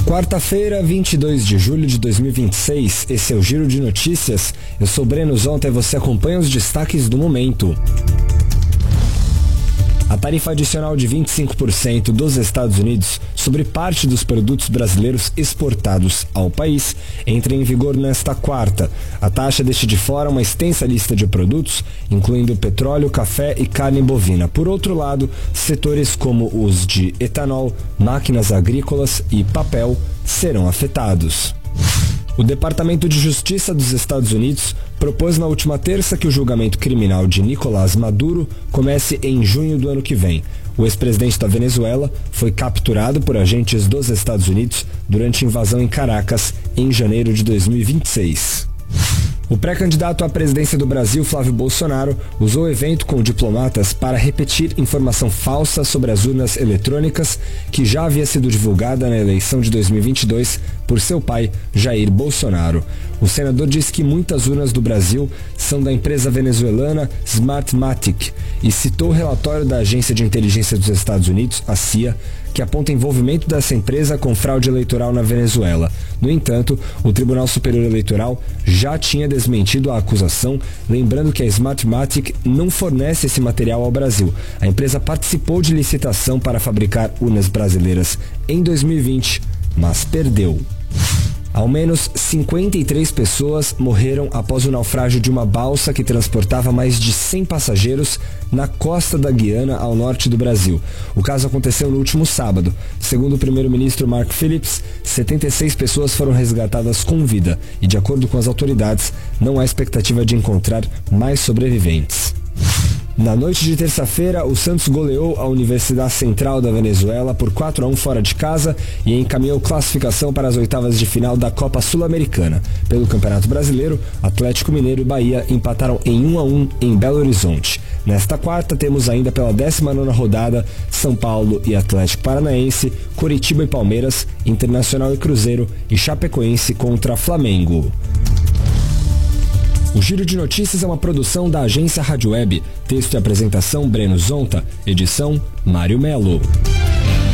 Quarta-feira, 22 de julho de 2026, esse é o Giro de Notícias. Eu sou Breno Zonta e você acompanha os destaques do momento. A tarifa adicional de 25% dos Estados Unidos sobre parte dos produtos brasileiros exportados ao país entra em vigor nesta quarta. A taxa deixa de fora uma extensa lista de produtos, incluindo petróleo, café e carne bovina. Por outro lado, setores como os de etanol, máquinas agrícolas e papel serão afetados. O Departamento de Justiça dos Estados Unidos propôs na última terça que o julgamento criminal de Nicolás Maduro comece em junho do ano que vem. O ex-presidente da Venezuela foi capturado por agentes dos Estados Unidos durante a invasão em Caracas em janeiro de 2026. O pré-candidato à presidência do Brasil, Flávio Bolsonaro, usou o evento com diplomatas para repetir informação falsa sobre as urnas eletrônicas que já havia sido divulgada na eleição de 2022 por seu pai, Jair Bolsonaro. O senador disse que muitas urnas do Brasil são da empresa venezuelana Smartmatic e citou o relatório da Agência de Inteligência dos Estados Unidos, a CIA, que aponta envolvimento dessa empresa com fraude eleitoral na Venezuela. No entanto, o Tribunal Superior Eleitoral já tinha desmentido a acusação, lembrando que a Smartmatic não fornece esse material ao Brasil. A empresa participou de licitação para fabricar urnas brasileiras em 2020, mas perdeu. Ao menos 53 pessoas morreram após o naufrágio de uma balsa que transportava mais de 100 passageiros na costa da Guiana, ao norte do Brasil. O caso aconteceu no último sábado. Segundo o primeiro-ministro Mark Phillips, 76 pessoas foram resgatadas com vida e, de acordo com as autoridades, não há expectativa de encontrar mais sobreviventes. Na noite de terça-feira, o Santos goleou a Universidade Central da Venezuela por 4-1 fora de casa e encaminhou classificação para as oitavas de final da Copa Sul-Americana. Pelo Campeonato Brasileiro, Atlético Mineiro e Bahia empataram em 1-1 em Belo Horizonte. Nesta quarta, temos ainda pela 19ª rodada São Paulo e Atlético Paranaense, Coritiba e Palmeiras, Internacional e Cruzeiro e Chapecoense contra Flamengo. O Giro de Notícias é uma produção da agência Rádio Web. Texto e apresentação Breno Zonta. Edição Mário Melo.